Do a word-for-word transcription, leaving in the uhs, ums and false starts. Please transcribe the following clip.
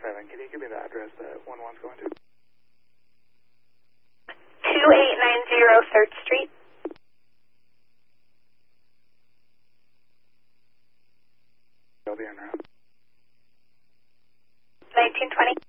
seven, can you give me the address that one one's going to? two eight nine zero third Street. I'll be in route. nineteen twenty.